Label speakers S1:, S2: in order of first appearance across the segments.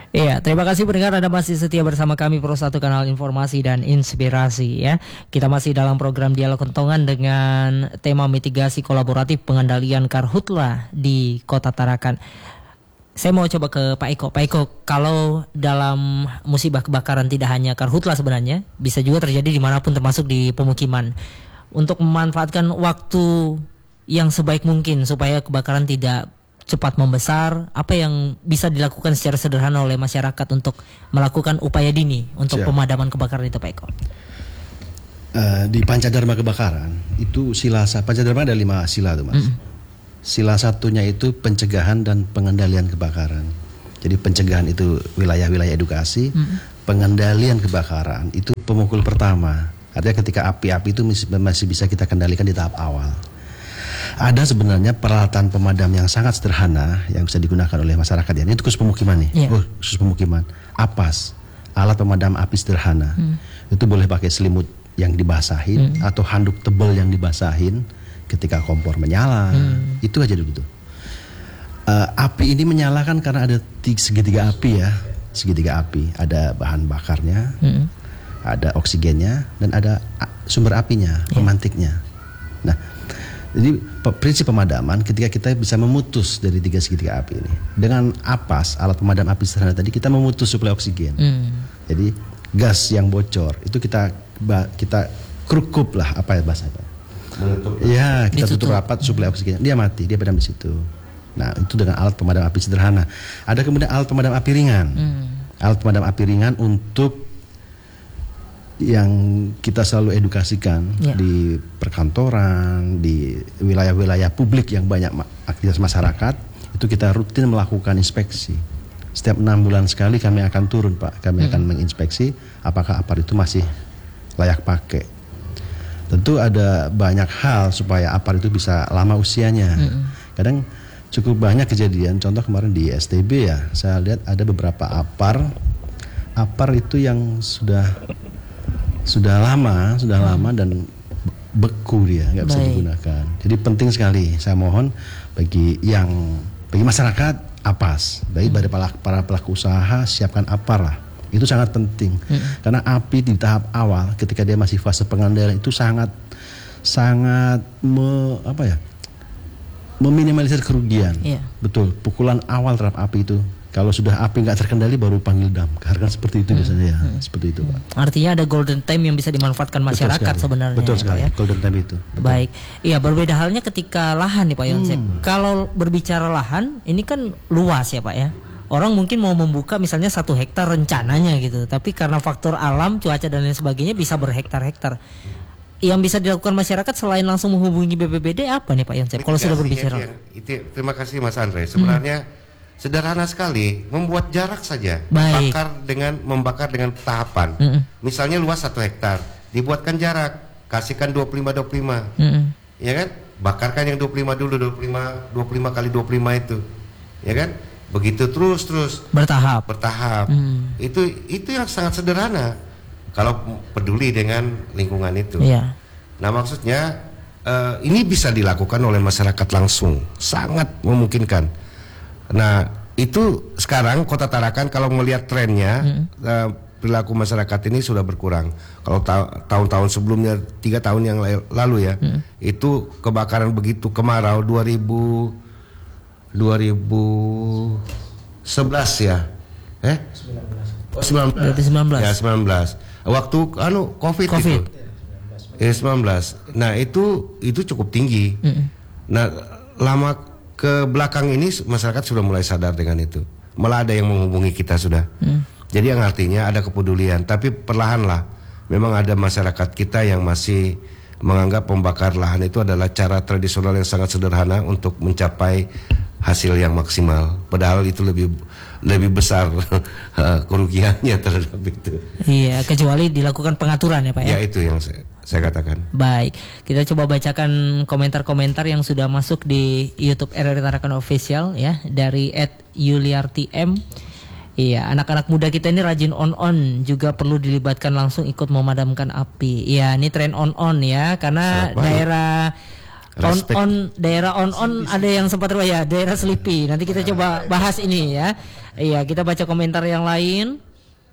S1: Iya, terima kasih pendengar, Anda masih setia bersama kami Pro 1 Kanal Informasi dan Inspirasi ya. Kita masih dalam program Dialog Kentongan dengan tema mitigasi kolaboratif pengendalian karhutla di Kota Tarakan. Saya mau coba ke Pak Eko. Pak Eko, kalau dalam musibah kebakaran tidak hanya karhutla sebenarnya, bisa juga terjadi dimanapun termasuk di pemukiman. Untuk memanfaatkan waktu yang sebaik mungkin supaya kebakaran tidak cepat membesar, apa yang bisa dilakukan secara sederhana oleh masyarakat untuk melakukan upaya dini untuk pemadaman kebakaran itu, Pak Eko?
S2: Di Pancadharma kebakaran itu Pancadharma ada 5 sila tuh, Mas. Sila satunya itu pencegahan dan pengendalian kebakaran. Jadi pencegahan itu wilayah-wilayah edukasi, pengendalian kebakaran itu pemukul pertama. Artinya ketika api-api itu masih bisa kita kendalikan di tahap awal. Ada sebenarnya peralatan pemadam yang sangat sederhana yang bisa digunakan oleh masyarakat ya. Ini khusus pemukiman nih. Khusus pemukiman. APAS, alat pemadam api sederhana. Itu boleh pakai selimut yang dibasahin atau handuk tebal yang dibasahin ketika kompor menyala. Itu aja dulu. Api ini menyala kan karena ada segitiga api ya. Segitiga api, ada bahan bakarnya, ada oksigennya, dan ada sumber apinya, pemantiknya. Nah, jadi prinsip pemadaman ketika kita bisa memutus dari 3 segitiga api ini dengan APAS, alat pemadam api sederhana tadi, kita memutus suplai oksigen. Jadi gas yang bocor itu kita kerukup lah, apa ya bahasanya? Ya, kita tutup rapat suplai oksigen. Dia mati, dia padam di situ. Nah, itu dengan alat pemadam api sederhana. Ada kemudian alat pemadam api ringan. Alat pemadam api ringan untuk yang kita selalu edukasikan di perkantoran, di wilayah-wilayah publik yang banyak aktivitas masyarakat, itu kita rutin melakukan inspeksi. Setiap 6 bulan sekali kami akan turun, Pak. Kami akan menginspeksi apakah apar itu masih layak pakai. Tentu ada banyak hal supaya apar itu bisa lama usianya. Kadang cukup banyak kejadian, contoh kemarin di STB ya, saya lihat ada beberapa apar itu yang sudah lama dan beku, dia nggak bisa digunakan. Jadi penting sekali, saya mohon bagi masyarakat APAS, bagi para pelaku usaha, siapkan apar lah. Itu sangat penting karena api di tahap awal ketika dia masih fase pengendalian itu sangat meminimalisir kerugian. Betul, pukulan awal terhadap api itu. Kalau sudah api nggak terkendali baru panggil damkar, kan seperti itu biasanya ya. Seperti itu, Pak.
S1: Artinya ada golden time yang bisa dimanfaatkan masyarakat sebenarnya.
S2: Betul sekali, ya? Golden time itu. Betul.
S1: Baik, iya, berbeda halnya ketika lahan nih Pak Yonsep. Kalau berbicara lahan, ini kan luas ya Pak ya. Orang mungkin mau membuka misalnya 1 hektar rencananya gitu, tapi karena faktor alam, cuaca dan lain sebagainya bisa berhektar-hektar. Yang bisa dilakukan masyarakat selain langsung menghubungi BPBD apa nih Pak Yonsep? Kalau sudah berbicara.
S3: Terima kasih Mas Andre. Sebenarnya sederhana sekali, membuat jarak saja. Membakar dengan tahapan. Misalnya luas 1 hektar, dibuatkan jarak, kasihkan 25. Ya kan? Bakarkan yang 25 dulu, 25 kali 25 itu. Ya kan? Begitu terus bertahap. Itu yang sangat sederhana kalau peduli dengan lingkungan itu. Nah, maksudnya ini bisa dilakukan oleh masyarakat langsung, sangat memungkinkan. Nah, itu sekarang Kota Tarakan kalau melihat trennya, perilaku masyarakat ini sudah berkurang. Kalau tahun-tahun sebelumnya, 3 tahun yang lalu ya, itu kebakaran begitu kemarau 2011 ya, 19. Ya 19. Waktu COVID. Itu. 19. Nah itu cukup tinggi. Nah lama ke belakang ini masyarakat sudah mulai sadar dengan itu. Malah ada yang menghubungi kita sudah. Jadi yang artinya ada kepedulian. Tapi perlahan lah, memang ada masyarakat kita yang masih menganggap membakar lahan itu adalah cara tradisional yang sangat sederhana untuk mencapai hasil yang maksimal. Padahal itu lebih besar kerugiannya terhadap itu.
S1: Iya, kecuali dilakukan pengaturan ya Pak ya.
S3: Ya itu yang saya katakan.
S1: Baik, kita coba bacakan komentar-komentar yang sudah masuk di YouTube RRI Tarakan Official ya, dari @yuliartm. Iya, anak-anak muda kita ini rajin on juga perlu dilibatkan langsung ikut memadamkan api. Iya, ini tren on ya, karena daerah daerah on ada yang sempat ya daerah Selipi. Nanti kita coba bahas ini ya. Iya, kita baca komentar yang lain.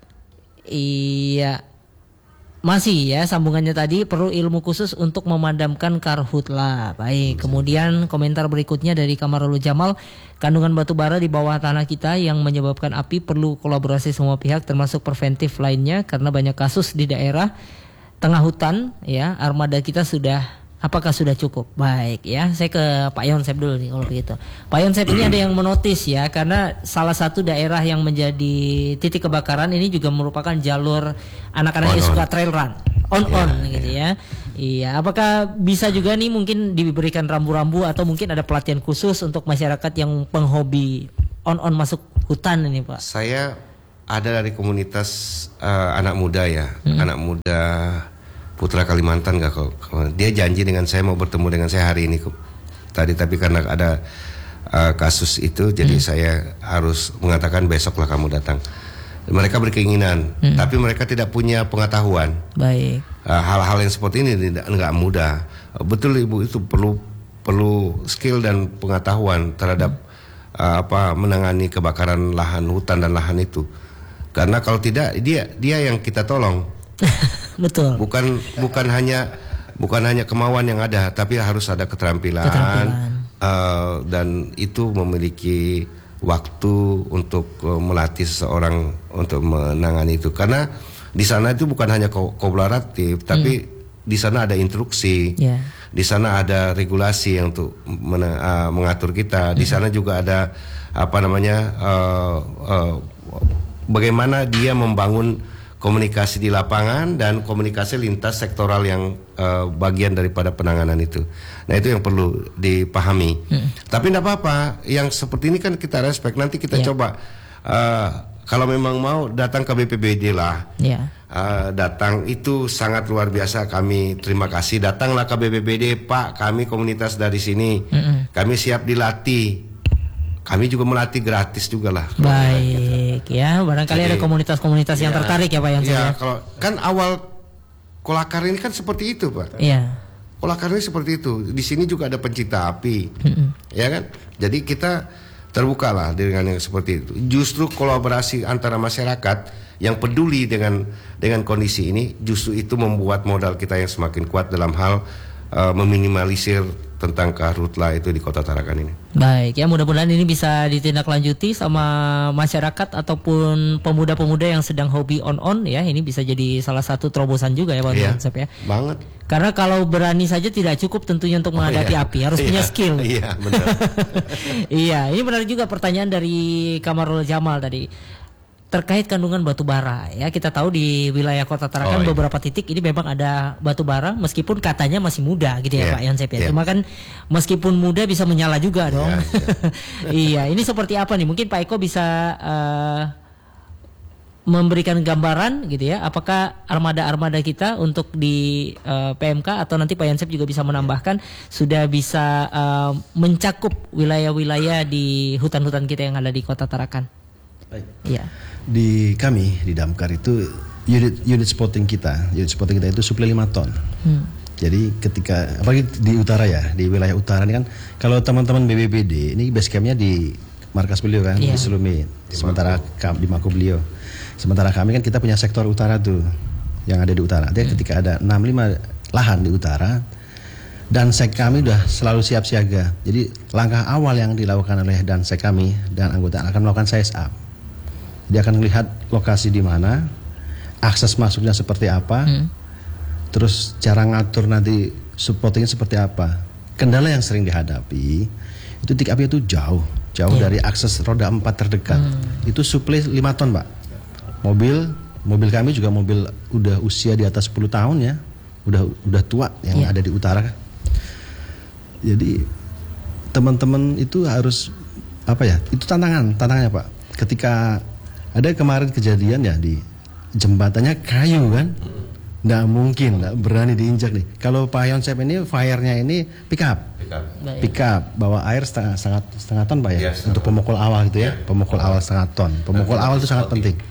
S1: Iya. Masih ya sambungannya tadi, perlu ilmu khusus untuk memadamkan karhutla. Baik, kemudian komentar berikutnya dari Kamarul Jamal, kandungan batu bara di bawah tanah kita yang menyebabkan api perlu kolaborasi semua pihak termasuk preventif lainnya karena banyak kasus di daerah tengah hutan ya. Armada kita apakah sudah cukup? Baik ya, saya ke Pak Yonsep dulu nih kalau begitu. Pak Yonsep, ini ada yang menotis ya, karena salah satu daerah yang menjadi titik kebakaran ini juga merupakan jalur anak-anak yang suka trail run, gitu ya. Iya, apakah bisa juga nih mungkin diberikan rambu-rambu atau mungkin ada pelatihan khusus untuk masyarakat yang penghobi on masuk hutan ini, Pak?
S3: Saya ada dari komunitas anak muda ya, anak muda Putra Kalimantan dia janji dengan saya mau bertemu dengan saya hari ini tadi, tapi karena ada kasus itu jadi saya harus mengatakan besoklah kamu datang. Mereka berkeinginan, tapi mereka tidak punya pengetahuan.
S1: Baik.
S3: Hal-hal yang seperti ini enggak mudah. Betul Ibu, itu perlu skill dan pengetahuan terhadap menangani kebakaran lahan hutan dan lahan itu. Karena kalau tidak dia yang kita tolong.
S1: Betul.
S3: Bukan hanya kemauan yang ada, tapi harus ada keterampilan. Dan itu memiliki waktu untuk melatih seseorang untuk menangani itu. Karena di sana itu bukan hanya kolaboratif, tapi di sana ada instruksi. Di sana ada regulasi yang untuk mengatur kita. Di sana juga ada bagaimana dia membangun komunikasi di lapangan dan komunikasi lintas sektoral yang bagian daripada penanganan itu. Nah, itu yang perlu dipahami. Tapi tidak apa-apa, yang seperti ini kan kita respect. Nanti kita coba kalau memang mau datang ke BPBD lah. Datang itu sangat luar biasa. Kami terima kasih. Datanglah ke BPBD, Pak. Kami komunitas dari sini. Kami siap dilatih. Kami juga melatih gratis juga lah.
S1: Baik ya, barangkali ada komunitas-komunitas yang tertarik ya Pak Yonsep.
S3: Iya, kalau kan awal Kolakar ini kan seperti itu Pak.
S1: Iya.
S3: Kolakar ini seperti itu. Di sini juga ada pencinta api, ya kan. Jadi kita terbuka lah dengan yang seperti itu. Justru kolaborasi antara masyarakat yang peduli dengan kondisi ini, justru itu membuat modal kita yang semakin kuat dalam hal meminimalisir tentang karhutla itu di Kota Tarakan ini.
S1: Baik ya, mudah-mudahan ini bisa ditindaklanjuti sama masyarakat ataupun pemuda-pemuda yang sedang hobi on ya. Ini bisa jadi salah satu terobosan juga ya Pak Yonsep ya.
S3: Banget.
S1: Karena kalau berani saja tidak cukup tentunya untuk menghadapi api, harus punya skill.
S3: Iya, benar.
S1: Iya, ini benar juga pertanyaan dari Kamarul Jamal tadi. Terkait kandungan batu bara ya, kita tahu di wilayah Kota Tarakan beberapa titik ini memang ada batu bara meskipun katanya masih muda gitu ya Pak Yonsep ya. Cuma kan meskipun muda bisa menyala juga dong. Iya, ini seperti apa nih? Mungkin Pak Eko bisa memberikan gambaran gitu ya. Apakah armada-armada kita untuk di PMK atau nanti Pak Yonsep juga bisa menambahkan sudah bisa mencakup wilayah-wilayah di hutan-hutan kita yang ada di Kota Tarakan?
S2: Baik.
S1: Iya.
S2: Di kami di Damkar itu unit spotting kita itu suplai 5 ton. Jadi ketika apalagi di utara ya, di wilayah utara ini kan kalau teman-teman BPBD ini base campnya di markas beliau kan di Selumi, sementara di Mako beliau. Sementara kami kan kita punya sektor utara tuh yang ada di utara. Jadi ketika ada 65 lahan di utara dan sek kami udah selalu siap siaga. Jadi langkah awal yang dilakukan oleh dansek kami dan anggota akan melakukan size up. Dia akan melihat lokasi di mana, akses masuknya seperti apa, terus cara ngatur nanti supportingnya seperti apa. Kendala yang sering dihadapi itu titik api itu jauh dari akses roda 4 terdekat. Itu suplai 5 ton Pak. Mobil kami juga mobil udah usia di atas 10 tahun ya, udah tua yang ada di utara. Jadi teman-teman itu harus itu tantangannya Pak. Ketika ada kemarin kejadian ya di jembatannya kayu kan, nggak mungkin, nggak berani diinjak nih. Kalau Pak Yonsep ini fire-nya ini pick up, bawa air setengah ton Pak ya, untuk pemukul awal gitu ya, pemukul awal setengah ton. Pemukul awal itu sangat penting.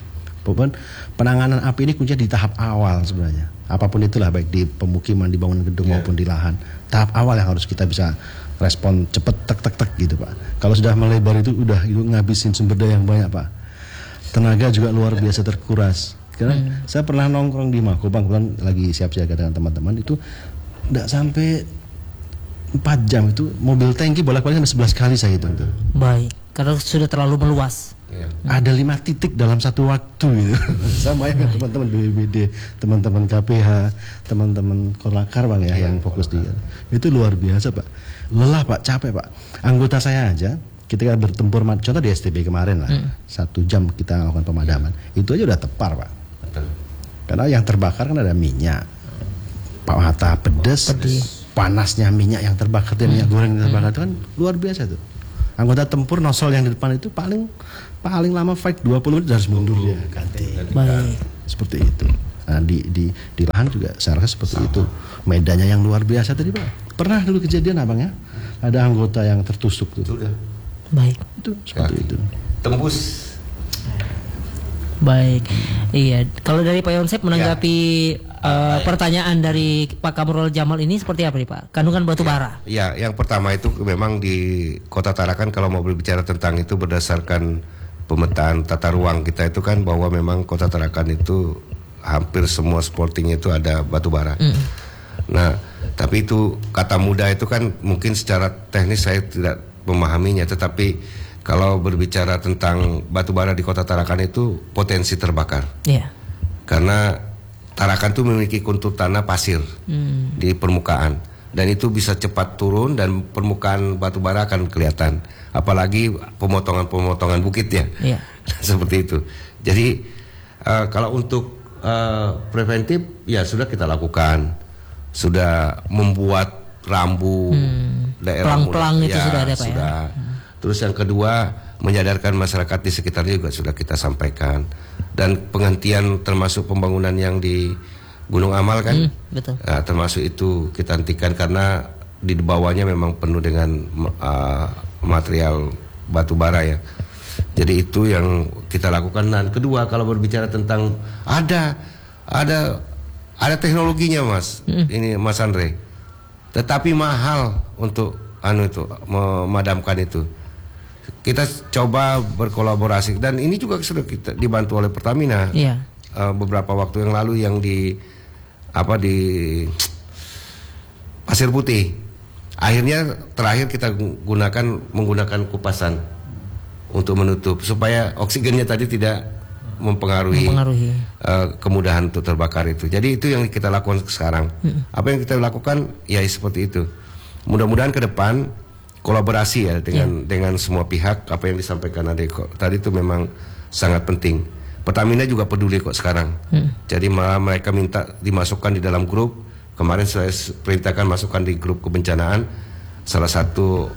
S2: penanganan api ini kuncinya di tahap awal sebenarnya. Apapun itulah, baik di pemukiman, di bangunan gedung maupun di lahan. Tahap awal yang harus kita bisa respon cepet tek gitu Pak. Kalau sudah melebar itu ngabisin sumber daya yang banyak Pak. Tenaga juga luar biasa terkuras. Karena saya pernah nongkrong di Mako, kebetulan lagi siap siaga dengan teman-teman, itu tidak sampai 4 jam itu mobil tangki bolak-balik 11 kali saya hitung tuh.
S1: Baik, karena sudah terlalu meluas.
S2: Ada 5 titik dalam satu waktu gitu. Sama ya teman-teman BPBD, teman-teman KPH, teman-teman Korlakar Bang ya, yang fokus di itu luar biasa Pak. Lelah Pak, capek Pak. Anggota saya aja ketika bertempur, contoh di STB kemarin lah, 1 jam kita lakukan pemadaman, itu aja udah tepar Pak. Karena yang terbakar kan ada minyak, Pak Hatta pedes. Panasnya minyak yang terbakar, minyak goreng yang terbakar itu kan luar biasa tuh. Anggota tempur nosol yang di depan itu paling lama fight 20 menit harus mundur dia ganti.
S1: Baik.
S2: Seperti itu. Nah, di lahan juga saya rasa seperti itu. Medannya yang luar biasa tadi Pak. Pernah dulu kejadian Abang ya? Ada anggota yang tertusuk tuh.
S3: Sudah.
S1: Baik.
S2: Itu seperti itu.
S3: Tembus.
S1: Baik, iya. Kalau dari Pak Yonsep menanggapi pertanyaan dari Pak Kamrul Jamal ini seperti apa nih Pak? Kandungan batu bara.
S3: Ya, yang pertama itu memang di Kota Tarakan kalau mau berbicara tentang itu berdasarkan pemetaan tata ruang kita itu kan bahwa memang Kota Tarakan itu hampir semua sporting itu ada batu bara. Nah, tapi itu kata muda itu kan mungkin secara teknis saya tidak memahaminya, tetapi kalau berbicara tentang batu bara di Kota Tarakan itu potensi terbakar.
S1: Iya.
S3: Karena Tarakan itu memiliki kontur tanah pasir di permukaan, dan itu bisa cepat turun dan permukaan batu bara akan kelihatan. Apalagi pemotongan bukit ya.
S1: Iya.
S3: Seperti itu. Jadi kalau untuk preventif ya sudah kita lakukan. Sudah membuat rambu daerah
S1: pelang-pelang itu sudah ada Pak
S3: sudah.
S1: Ya.
S3: Terus yang kedua, menyadarkan masyarakat di sekitarnya juga sudah kita sampaikan. Dan penghentian termasuk pembangunan yang di Gunung Amal kan,
S1: betul.
S3: Nah, termasuk itu kita hentikan karena di bawahnya memang penuh dengan material batu bara ya. Jadi itu yang kita lakukan. Dan kedua, kalau berbicara tentang ada teknologinya Mas, ini Mas Andre, tetapi mahal untuk memadamkan itu. Kita coba berkolaborasi dan ini juga sudah kita dibantu oleh Pertamina.
S1: Iya.
S3: Beberapa waktu yang lalu yang di Pasir Putih. Akhirnya terakhir kita menggunakan kupasan untuk menutup supaya oksigennya tadi tidak mempengaruhi. Kemudahan untuk terbakar itu. Jadi itu yang kita lakukan sekarang. Apa yang kita lakukan ya seperti itu. Mudah-mudahan ke depan kolaborasi ya dengan semua pihak. Apa yang disampaikan Adeko tadi itu memang sangat penting. Pertamina juga peduli kok sekarang. Jadi malah mereka minta dimasukkan di dalam grup. Kemarin saya perintahkan masukkan di grup kebencanaan. Salah satu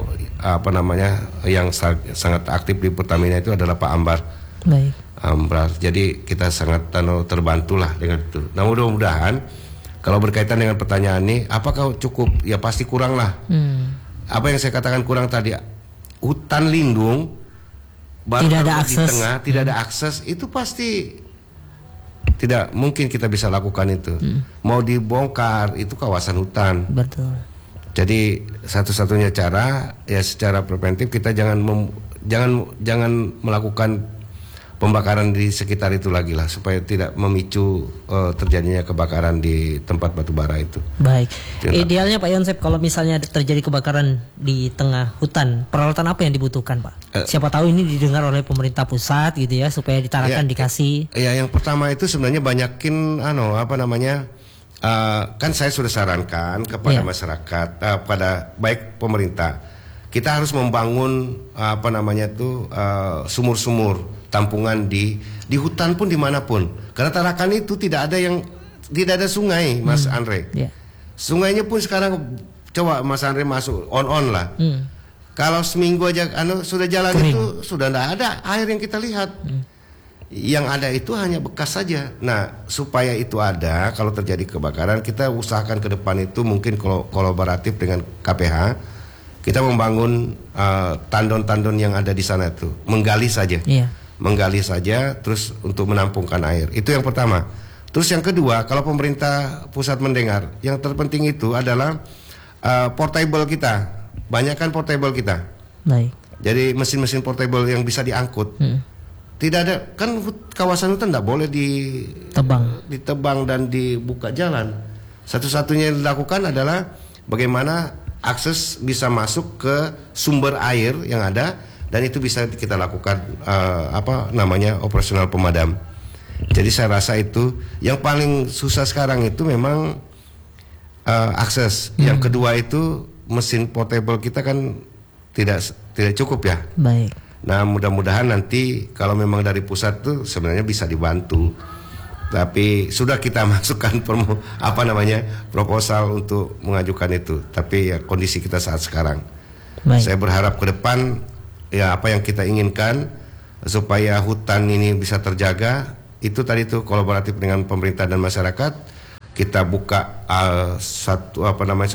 S3: yang sangat aktif di Pertamina itu adalah Pak Ambar.
S1: Baik.
S3: Ambar. Jadi kita sangat terbantulah dengan itu. Nah, mudah-mudahan kalau berkaitan dengan pertanyaan ini, apakah cukup? Ya pasti kurang lah. Apa yang saya katakan kurang tadi, hutan lindung
S1: tidak ada akses.
S3: Di tengah tidak ada akses, itu pasti tidak mungkin kita bisa lakukan itu. Mau dibongkar itu kawasan hutan.
S1: Betul.
S3: Jadi satu-satunya cara ya secara preventif kita jangan melakukan pembakaran di sekitar itu lagi lah supaya tidak memicu terjadinya kebakaran di tempat batu bara itu.
S1: Baik. Idealnya Pak Yonsep kalau misalnya terjadi kebakaran di tengah hutan, peralatan apa yang dibutuhkan Pak? Siapa tahu ini didengar oleh pemerintah pusat gitu ya supaya ditarakan dikasih. Ya,
S3: yang pertama itu sebenarnya banyakin kan saya sudah sarankan kepada masyarakat, pada baik pemerintah, kita harus membangun sumur-sumur tampungan di hutan pun dimanapun. Karena Tarakan itu tidak ada sungai, Mas Andre. Sungainya pun sekarang coba Mas Andre masuk on lah. Kalau seminggu aja sudah jalan kering. Itu sudah tidak ada air yang kita lihat. Yang ada itu hanya bekas saja. Nah, supaya itu ada, kalau terjadi kebakaran, kita usahakan ke depan itu mungkin kolaboratif dengan KPH. Kita membangun tandon-tandon yang ada di sana itu, menggali saja. menggali saja terus untuk menampungkan air. Itu yang pertama. Terus yang kedua, kalau pemerintah pusat mendengar, yang terpenting itu adalah portable kita. Banyakkan portable kita.
S1: Baik.
S3: Jadi mesin-mesin portable yang bisa diangkut. Tidak ada, kan kawasan hutan tidak boleh ditebang dan dibuka jalan. Satu-satunya yang dilakukan adalah bagaimana akses bisa masuk ke sumber air yang ada, dan itu bisa kita lakukan operasional pemadam. Jadi saya rasa itu yang paling susah sekarang itu memang akses. Yang kedua itu mesin portable kita kan tidak cukup ya.
S1: Baik.
S3: Nah, mudah-mudahan nanti kalau memang dari pusat tuh sebenarnya bisa dibantu. Tapi sudah kita masukkan proposal untuk mengajukan itu. Tapi ya, kondisi kita saat sekarang. Baik. Saya berharap ke depan ya apa yang kita inginkan supaya hutan ini bisa terjaga. Itu tadi tuh kolaboratif dengan pemerintah dan masyarakat. Kita buka satu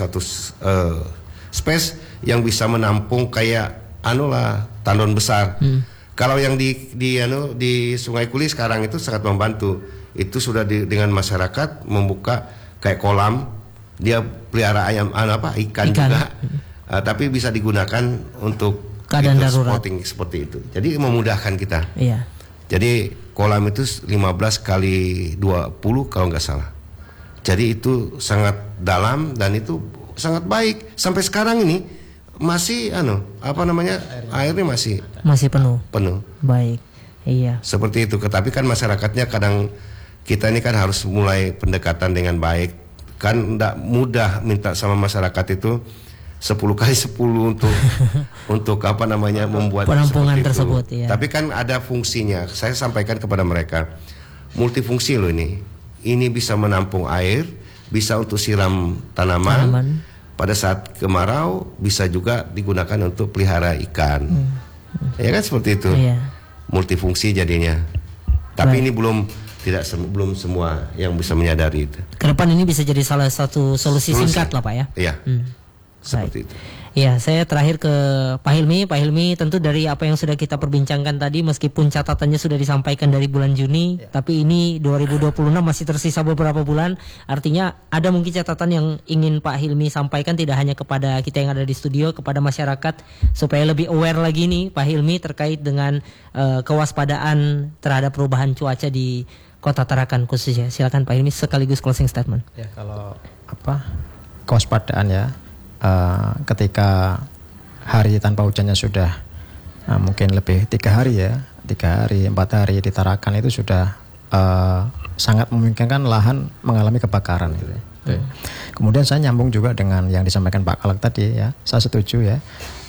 S3: space yang bisa menampung kayak tandon besar. Kalau yang di Sungai Kuli sekarang itu sangat membantu. Itu sudah dengan masyarakat membuka kayak kolam, dia pelihara ikan juga, tapi bisa digunakan untuk
S1: keadaan darurat
S3: seperti itu. Jadi memudahkan kita.
S1: Iya.
S3: Jadi kolam itu 15 kali 20 kalau nggak salah. Jadi itu sangat dalam dan itu sangat baik. Sampai sekarang ini masih airnya masih penuh.
S1: Baik. Iya.
S3: Seperti itu. Tapi kan masyarakatnya kadang kita ini kan harus mulai pendekatan dengan baik. Kan tidak mudah minta sama masyarakat itu 10 kali 10 untuk membuat
S1: penampungan tersebut ya.
S3: Tapi kan ada fungsinya. Saya sampaikan kepada mereka, multifungsi loh ini. Ini bisa menampung air, bisa untuk siram tanaman. Pada saat kemarau bisa juga digunakan untuk pelihara ikan. Ya kan seperti itu. Iya. Multifungsi jadinya. Tapi ini belum semua yang bisa menyadari itu.
S1: Kedepan ini bisa jadi salah satu solusi singkat lah Pak ya.
S3: Iya. Seperti itu.
S1: Ya, saya terakhir ke Pak Hilmi. Pak Hilmi, tentu dari apa yang sudah kita perbincangkan tadi, meskipun catatannya sudah disampaikan dari bulan Juni, tapi ini 2026 masih tersisa beberapa bulan. Artinya ada mungkin catatan yang ingin Pak Hilmi sampaikan tidak hanya kepada kita yang ada di studio, kepada masyarakat supaya lebih aware lagi nih Pak Hilmi terkait dengan kewaspadaan terhadap perubahan cuaca di Kota Tarakan khususnya. Silakan Pak Hilmi sekaligus closing statement.
S4: Ya, kalau kewaspadaan ya. Ketika hari tanpa hujannya sudah mungkin lebih 3 hari 4 hari di Tarakan itu sudah sangat memungkinkan lahan mengalami kebakaran gitu. Kemudian saya nyambung juga dengan yang disampaikan Pak Kalek tadi ya, saya setuju ya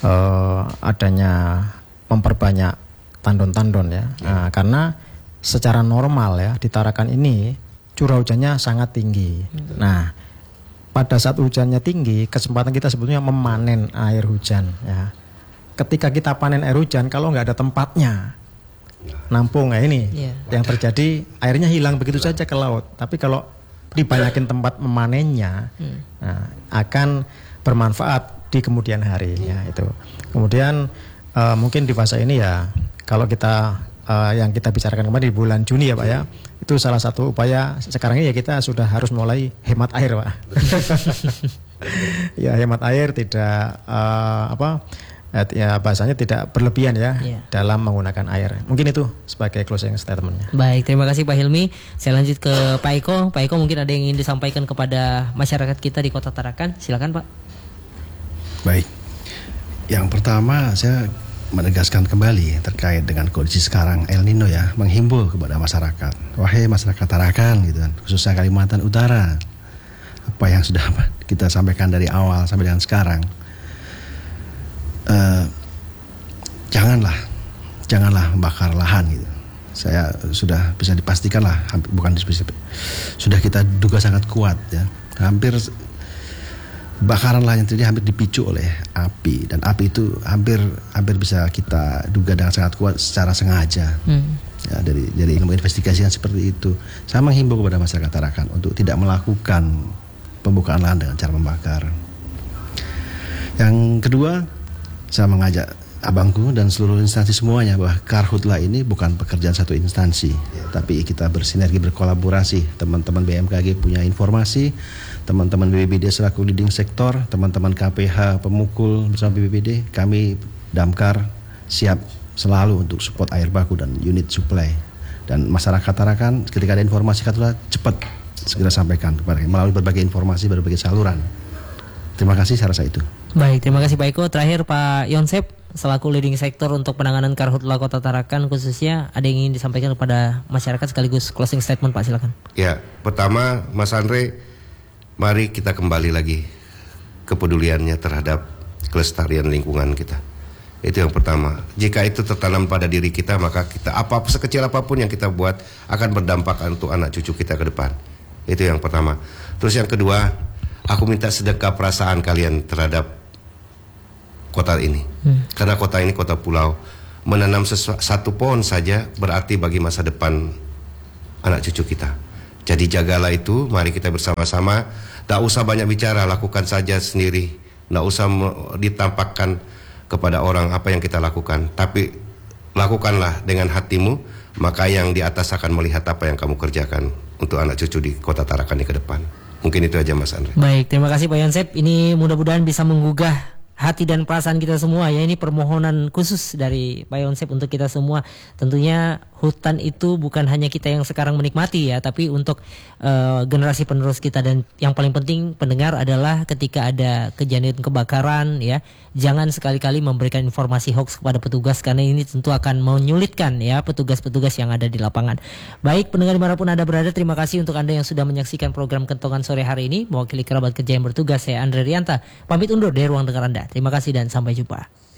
S4: adanya memperbanyak tandon-tandon ya, karena secara normal ya di Tarakan ini curah hujannya sangat tinggi. Nah, pada saat hujannya tinggi, kesempatan kita sebetulnya memanen air hujan ya. Ketika kita panen air hujan, kalau nggak ada tempatnya nampung, yang terjadi airnya hilang begitu saja ke laut. Tapi kalau dibanyakin tempat memanennya, akan bermanfaat di kemudian hari ya itu. Kemudian mungkin di fase ini ya, kalau kita yang kita bicarakan kemarin di bulan Juni ya Pak ya, itu salah satu upaya sekarang ini ya, kita sudah harus mulai hemat air Pak. Ya, hemat air, tidak bahasanya tidak berlebihan ya dalam menggunakan air. Mungkin itu sebagai closing statementnya.
S1: Baik, terima kasih Pak Hilmi. Saya lanjut ke Pak Eko. Pak Eko, mungkin ada yang ingin disampaikan kepada masyarakat kita di Kota Tarakan. Silakan Pak.
S2: Baik, yang pertama saya menegaskan kembali terkait dengan kondisi sekarang El Nino ya, menghimbau kepada masyarakat, wahai masyarakat Tarakan gitu kan, khususnya Kalimantan Utara, apa yang sudah kita sampaikan dari awal sampai dengan sekarang, janganlah membakar lahan gitu. Saya sudah bisa dipastikan lah, sudah kita duga sangat kuat ya, hampir bakaran lahan yang terjadi hampir dipicu oleh api, dan api itu hampir bisa kita duga dengan sangat kuat secara sengaja. Ya, dari ilmu investigasi yang seperti itu, saya menghimbau kepada masyarakat Tarakan untuk tidak melakukan pembukaan lahan dengan cara membakar. Yang kedua, saya mengajak abangku dan seluruh instansi semuanya bahwa Karhutla ini bukan pekerjaan satu instansi, tapi kita bersinergi, berkolaborasi. Teman-teman BMKG punya informasi, teman-teman BPBD selaku leading sektor, teman-teman KPH pemukul bersama BPBD, kami Damkar siap selalu untuk support air baku dan unit supply. Dan masyarakat Tarakan ketika ada informasi Karhutla cepat segera sampaikan kepada kami melalui berbagai informasi, berbagai saluran. Terima kasih, saya rasa itu.
S1: Baik, terima kasih Pak Eko. Terakhir Pak Yonsep selaku leading sektor untuk penanganan Karhutla Kota Tarakan khususnya, ada yang ingin disampaikan kepada masyarakat sekaligus closing statement Pak, silakan.
S3: Ya, pertama Mas Andre, mari kita kembali lagi kepeduliannya terhadap kelestarian lingkungan kita. Itu yang pertama. Jika itu tertanam pada diri kita, maka kita sekecil apapun yang kita buat akan berdampak untuk anak cucu kita ke depan. Itu yang pertama. Terus yang kedua, aku minta sedekah perasaan kalian terhadap kota ini. Karena kota ini kota pulau. Menanam satu pohon saja berarti bagi masa depan anak cucu kita. Jadi jagalah itu, mari kita bersama-sama. Tak usah banyak bicara, lakukan saja sendiri. Tak usah ditampakkan kepada orang apa yang kita lakukan. Tapi lakukanlah dengan hatimu, maka yang di atas akan melihat apa yang kamu kerjakan untuk anak cucu di kota Tarakan ini ke depan. Mungkin itu aja Mas Andre.
S1: Baik, terima kasih Pak Yonsep. Ini mudah-mudahan bisa menggugah hati dan perasaan kita semua ya. Ini permohonan khusus dari Pak Yonsep untuk kita semua. Tentunya hutan itu bukan hanya kita yang sekarang menikmati ya, tapi untuk generasi penerus kita. Dan yang paling penting pendengar adalah ketika ada kejadian kebakaran ya, jangan sekali-kali memberikan informasi hoax kepada petugas, karena ini tentu akan menyulitkan ya petugas-petugas yang ada di lapangan. Baik pendengar dimanapun Anda berada, terima kasih untuk Anda yang sudah menyaksikan program Kentongan sore hari ini. Mewakili kerabat kerja yang bertugas, saya Andre Rianta pamit undur dari ruang dengar Anda. Terima kasih dan sampai jumpa.